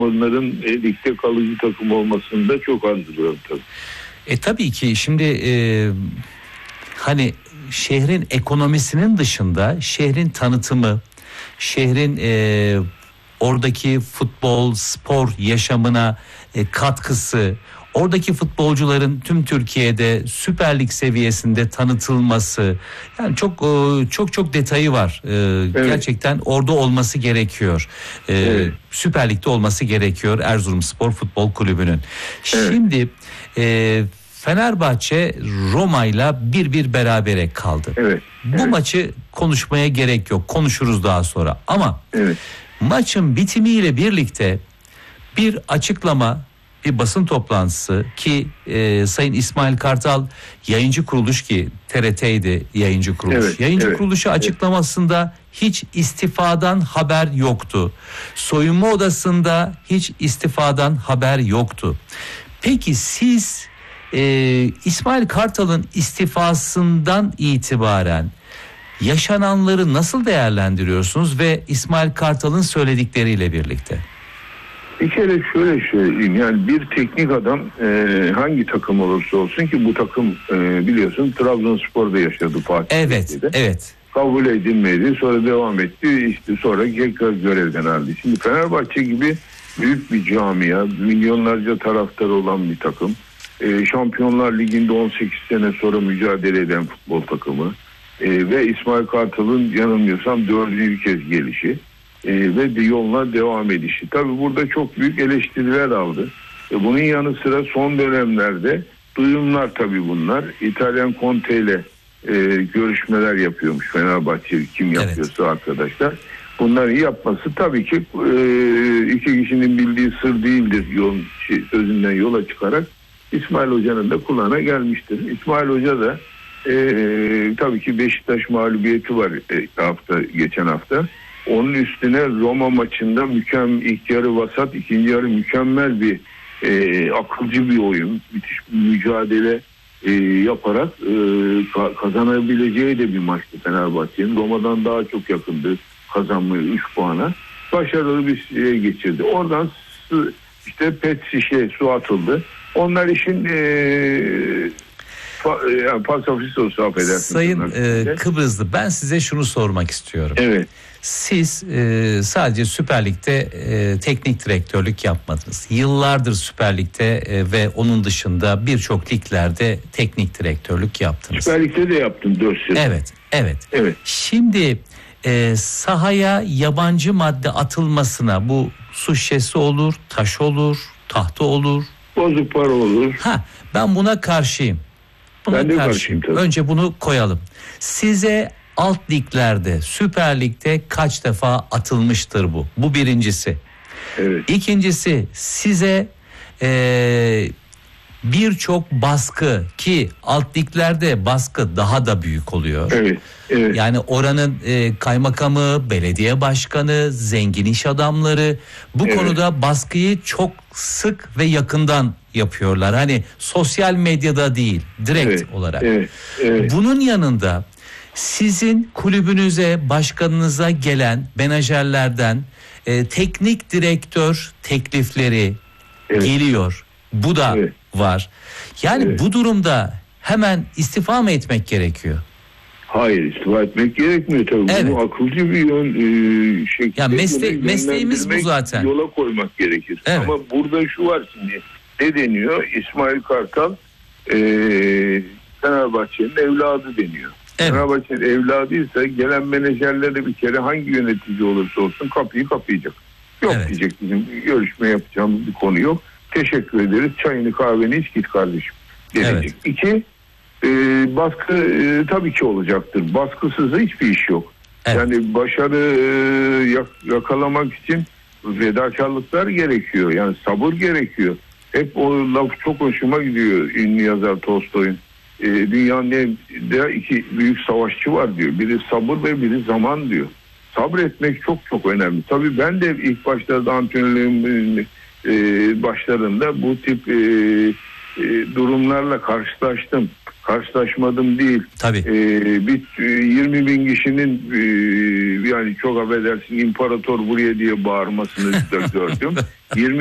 onların ligde kalıcı takım olmasını da çok andırıyorum tabii. Tabii ki şimdi hani şehrin ekonomisinin dışında şehrin tanıtımı, şehrin oradaki futbol, spor yaşamına katkısı, oradaki futbolcuların tüm Türkiye'de Süper Lig seviyesinde tanıtılması, yani çok detayı var. Evet. Gerçekten orada olması gerekiyor. Evet. Süper Lig'de olması gerekiyor Erzurumspor Futbol Kulübü'nün. Evet. Şimdi Fenerbahçe Roma'yla 1-1 berabere kaldı. Evet. Bu maçı konuşmaya gerek yok. Konuşuruz daha sonra. Ama maçın bitimiyle birlikte bir açıklama, bir basın toplantısı ki Sayın İsmail Kartal yayıncı kuruluş, ki TRT'ydi yayıncı kuruluş. Yayıncı kuruluşu açıklamasında hiç istifadan haber yoktu. Soyunma odasında hiç istifadan haber yoktu. Peki siz İsmail Kartal'ın istifasından itibaren yaşananları nasıl değerlendiriyorsunuz ve İsmail Kartal'ın söyledikleriyle birlikte? Bir kere şöyle söyleyeyim, yani bir teknik adam hangi takım olursa olsun, ki bu takım biliyorsun Trabzonspor'da yaşadı Fatih. Evet. Kabul edilmedi, sonra devam etti, işte sonra tekrar görevden aldı. Şimdi Fenerbahçe gibi büyük bir camia, milyonlarca taraftarı olan bir takım, Şampiyonlar Ligi'nde 18 sene sonra mücadele eden futbol takımı ve İsmail Kartal'ın yanılmıyorsam 4. kez gelişi ve de yoluna devam edişi. Tabii burada çok büyük eleştiriler aldı. Bunun yanı sıra son dönemlerde duyumlar, tabii bunlar. İtalyan Conte ile görüşmeler yapıyormuş Fenerbahçe, kim yapıyorsa arkadaşlar. Bunları yapması tabii ki iki kişinin bildiği sır değildir, sözünden yola çıkarak İsmail Hoca'nın da kulağına gelmiştir. İsmail Hoca da tabii ki Beşiktaş mağlubiyeti var geçen hafta. Onun üstüne Roma maçında ilk yarı vasat, ikinci yarı mükemmel bir akılcı bir oyun, müthiş bir mücadele yaparak kazanabileceği de bir maçtı Fenerbahçe'nin. Roma'dan daha çok yakındı kazanmaya 3 puana. Başarılı bir şeye geçirdi. Oradan işte pet şişe su atıldı. Onlar işin pasafisosu, affedersiniz. Sayın Kıbrıslı, ben size şunu sormak istiyorum. Evet. Siz sadece Süper Lig'de teknik direktörlük yapmadınız. Yıllardır Süper Lig'de ve onun dışında birçok liglerde teknik direktörlük yaptınız. Süper Lig'de de yaptım 4 sene. Evet. Şimdi sahaya yabancı madde atılmasına, bu su şişesi olur, taş olur, tahta olur, bozuk para olur. Ben buna karşıyım. Ben de karşıyım tabii. Önce bunu koyalım. Size alt liglerde, Süper Lig'de kaç defa atılmıştır bu? Bu birincisi. Evet. İkincisi, size birçok baskı, ki alt liglerde baskı daha da büyük oluyor. Evet. Yani oranın kaymakamı, belediye başkanı, zengin iş adamları bu konuda baskıyı çok sık ve yakından yapıyorlar. Hani sosyal medyada değil, direkt olarak. Evet. Bunun yanında sizin kulübünüze, başkanınıza gelen menajerlerden teknik direktör teklifleri geliyor. Bu da var. Yani bu durumda hemen istifa mı etmek gerekiyor? Hayır, istifa etmek gerekmiyor tabii. Bunu akılcı bir şekilde. Ya mesleğimiz bu zaten. Yola koymak gerekir. Evet. Ama burada şu var şimdi. Ne deniyor? İsmail Kartal Fenerbahçe'nin evladı deniyor. Evet. Fenerbahçe'nin evladıysa gelen menajerlere bir kere hangi yönetici olursa olsun kapıyı kapayacak. Yok diyecek, bizim görüşme yapacağımız bir konu yok. Teşekkür ederiz. Çayını kahveni iç git kardeşim denecek. İki, baskı tabii ki olacaktır. Baskısız hiçbir iş yok. Yani başarı yakalamak için fedakarlıklar gerekiyor. Yani sabır gerekiyor. Hep o laf çok hoşuma gidiyor, ünlü yazar Tolstoy'un. Dünyanın iki büyük savaşçı var diyor. Biri sabır ve biri zaman diyor. Sabretmek çok çok önemli. Tabii ben de ilk başlarda antrenörlüğüm başlarında bu tip durumlarla karşılaştım. karşılaşmadım değil. Tabii. Bir 20 bin kişinin yani çok affedersin imparator buraya diye bağırmasını da gördüm. 20